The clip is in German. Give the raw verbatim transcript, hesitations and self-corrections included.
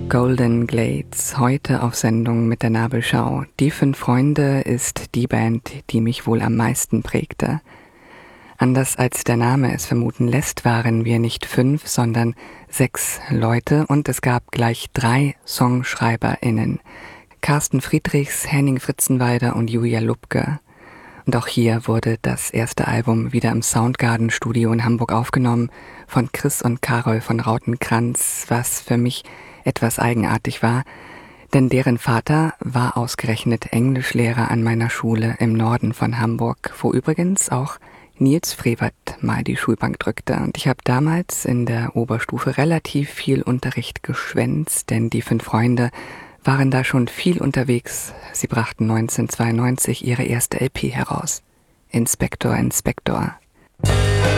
Golden Glades, heute auf Sendung mit der Nabelschau. Die fünf Freunde ist die Band, die mich wohl am meisten prägte. Anders als der Name es vermuten lässt, waren wir nicht fünf, sondern sechs Leute und es gab gleich drei SongschreiberInnen. Carsten Friedrichs, Henning Fritzenweider und Julia Lubke. Und auch hier wurde das erste Album wieder im Soundgarden Studio in Hamburg aufgenommen von Chris und Carol von Rautenkranz, was für mich etwas eigenartig war, denn deren Vater war ausgerechnet Englischlehrer an meiner Schule im Norden von Hamburg, wo übrigens auch Nils Frevert mal die Schulbank drückte. Und ich habe damals in der Oberstufe relativ viel Unterricht geschwänzt, denn die fünf Freunde waren da schon viel unterwegs. Sie brachten neunzehnhundertzweiundneunzig ihre erste L P heraus. Inspektor, Inspektor.